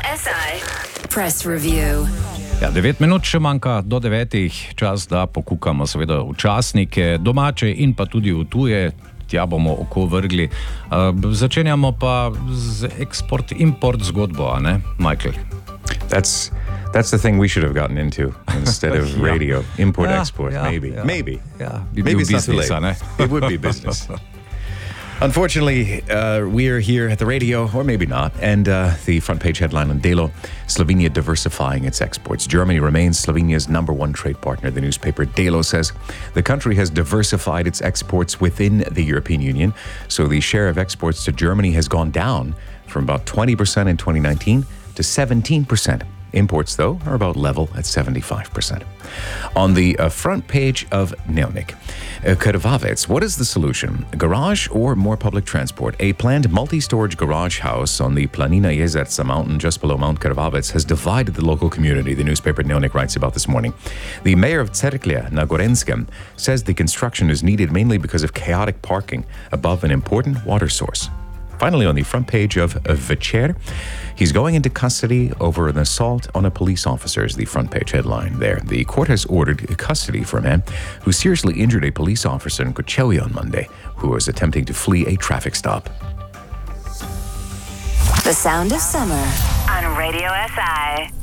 SI Press Review. Ja, 9 minut še manjka do 9, čas, da pokukamo seveda v časnike, domače in pa tudi v tuje, tja bomo oko vrgli. Začenjamo pa z eksport-import zgodbo, a ne, Michael? That's the thing we should have gotten into instead of radio. Import-export, maybe. Maybe. Yeah, maybe it's not too late. It would be business. Unfortunately, we are here at the radio, or maybe not, and the front page headline on Delo, Slovenia diversifying its exports. Germany remains Slovenia's #1 trade partner. The newspaper Delo says the country has diversified its exports within the European Union, so the share of exports to Germany has gone down from about 20% in 2019 to 17%. Imports, though, are about level at 75%. On the front page of Dnevnik, Krvavec, what is the solution? A garage or more public transport? A planned multi-storage garage house on the Planina Jezerca mountain just below Mount Krvavec has divided the local community, the newspaper Dnevnik writes about this morning. The mayor of Cerklje na Gorenskem says the construction is needed mainly because of chaotic parking above an important water source. Finally, on the front page of Večer, he's going into custody over an assault on a police officer, is the front page headline there. The court has ordered custody for a man who seriously injured a police officer in Kočevje on Monday, who was attempting to flee a traffic stop. The sound of summer on Radio SI.